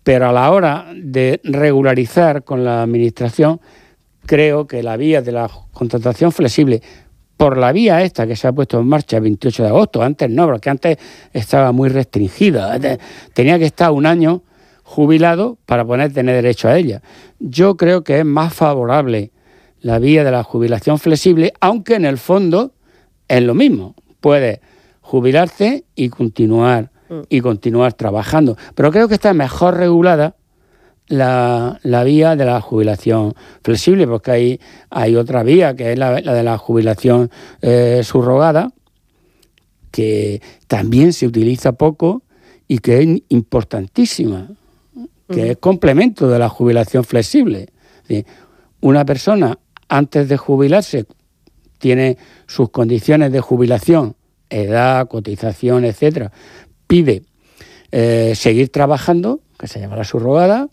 Pero a la hora de regularizar con la Administración, creo que la vía de la contratación flexible, por la vía esta que se ha puesto en marcha el 28 de agosto, antes no, porque antes estaba muy restringida, tenía que estar un año jubilado para poder tener derecho a ella. Yo creo que es más favorable la vía de la jubilación flexible, aunque en el fondo es lo mismo, puedes jubilarte y continuar trabajando. Pero creo que está mejor regulada la vía de la jubilación flexible, porque hay otra vía, que es la de la jubilación subrogada, que también se utiliza poco y que es importantísima, que es complemento de la jubilación flexible. Una persona, antes de jubilarse, tiene sus condiciones de jubilación, edad, cotización, etcétera, pide seguir trabajando, que se llama la subrogada,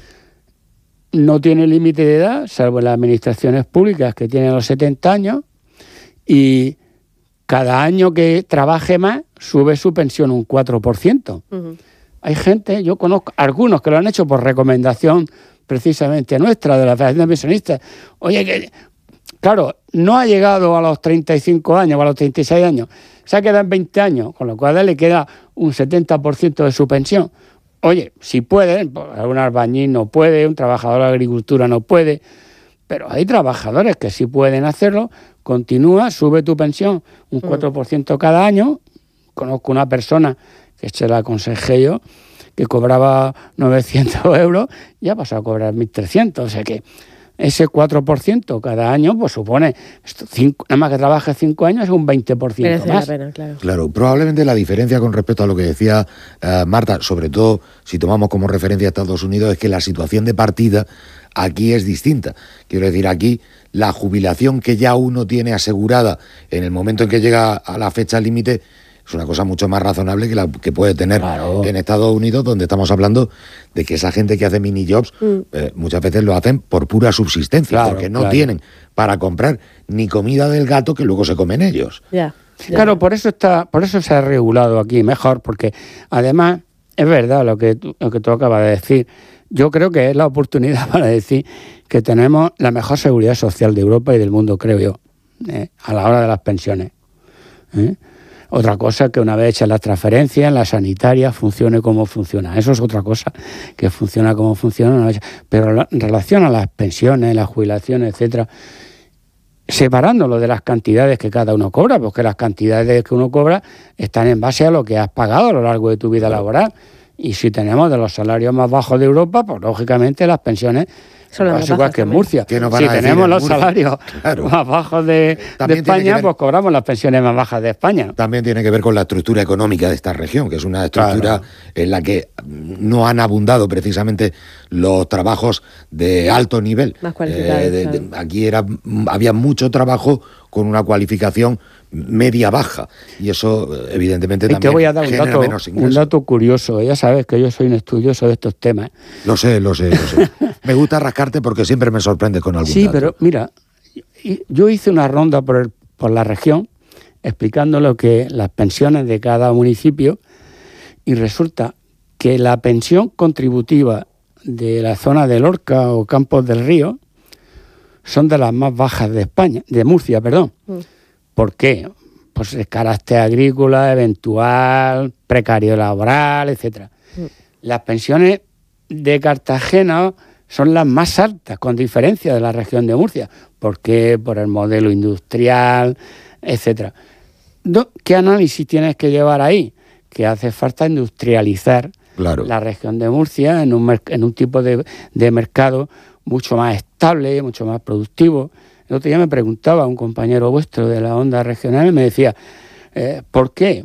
no tiene límite de edad, salvo en las administraciones públicas que tienen los 70 años, y cada año que trabaje más sube su pensión un 4%. Uh-huh. Hay gente, yo conozco algunos que lo han hecho por recomendación precisamente nuestra, de la Federación de Pensionistas. Oye, que claro, no ha llegado a los 35 años o a los 36 años, se ha quedado en 20 años, con lo cual le queda un 70% de su pensión. Oye, si puede, un albañil no puede, un trabajador de agricultura no puede, pero hay trabajadores que sí pueden hacerlo, continúa, sube tu pensión un 4% cada año. Conozco una persona que se la aconsejé yo, que cobraba 900 euros y ha pasado a cobrar 1.300, o sea que ese 4% cada año, pues supone, nada más que trabaje 5 años, es un 20% merece más. La pena, claro. Claro, probablemente la diferencia con respecto a lo que decía Marta, sobre todo si tomamos como referencia a Estados Unidos, es que la situación de partida aquí es distinta. Quiero decir, aquí la jubilación que ya uno tiene asegurada en el momento en que llega a la fecha límite es una cosa mucho más razonable que la que puede tener en Estados Unidos, donde estamos hablando de que esa gente que hace mini jobs muchas veces lo hacen por pura subsistencia, porque no tienen para comprar ni comida del gato que luego se comen ellos. Claro, por eso se ha regulado aquí mejor, porque además es verdad lo que tú acabas de decir. Yo creo que es la oportunidad para decir que tenemos la mejor seguridad social de Europa y del mundo, creo yo, a la hora de las pensiones. Otra cosa que una vez hechas las transferencias, la sanitaria funcione como funciona. Eso es otra cosa, que funciona como funciona. Pero en relación a las pensiones, las jubilaciones, etcétera, separándolo de las cantidades que cada uno cobra, porque las cantidades que uno cobra están en base a lo que has pagado a lo largo de tu vida laboral. Y si tenemos de los salarios más bajos de Europa, pues lógicamente las pensiones son las más bajas que en Murcia. Si tenemos los salarios más bajos de España, pues cobramos las pensiones más bajas de España. También tiene que ver con la estructura económica de esta región, que es una estructura en la que no han abundado precisamente los trabajos de alto nivel. Más cualificados. Aquí había mucho trabajo con una cualificación media-baja, y eso evidentemente también te voy a dar un dato curioso. Ya sabes que yo soy un estudioso de estos temas. Lo sé. Me gusta rascarte porque siempre me sorprende con algún dato. Sí, pero mira, yo hice una ronda por la región explicando lo que las pensiones de cada municipio, y resulta que la pensión contributiva de la zona de Lorca o Campos del Río son de las más bajas de España, de Murcia, perdón. ¿Por qué? Pues el carácter agrícola, eventual, precario laboral, etcétera. Las pensiones de Cartagena son las más altas, con diferencia de la región de Murcia. ¿Por qué? Por el modelo industrial, etcétera. ¿Qué análisis tienes que llevar ahí? Que hace falta industrializar la región de Murcia en un tipo de mercado mucho más estable, mucho más productivo. El otro día me preguntaba un compañero vuestro de la Onda Regional y me decía, ¿por qué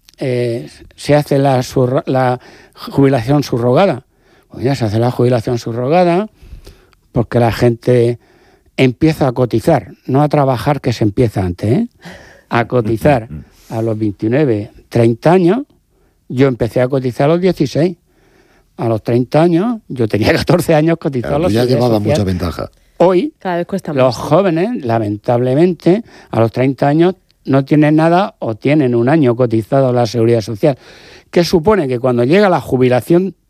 se hace la jubilación subrogada? Pues ya se hace la jubilación subrogada porque la gente empieza a cotizar, no a trabajar, que se empieza antes, a cotizar a los 29, 30 años. Yo empecé a cotizar a los 16. A los 30 años, yo tenía 14 años cotizando. Claro, ya llevaba mucha ventaja. Hoy, cada vez cuesta más. Los jóvenes, lamentablemente, a los 30 años no tienen nada o tienen un año cotizado a la Seguridad Social, que supone que cuando llega la jubilación